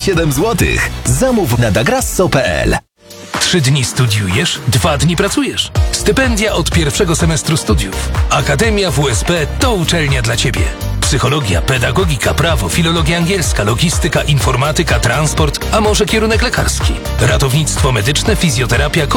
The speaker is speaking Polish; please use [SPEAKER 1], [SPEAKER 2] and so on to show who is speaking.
[SPEAKER 1] 27 zł. Zamów na dagrasso.pl.
[SPEAKER 2] 3 dni studiujesz, 2 dni pracujesz. Stypendia od pierwszego semestru studiów. Akademia WSP to uczelnia dla Ciebie. Psychologia, pedagogika, prawo, filologia angielska, logistyka, informatyka, transport, a może kierunek lekarski. Ratownictwo medyczne, fizjoterapia,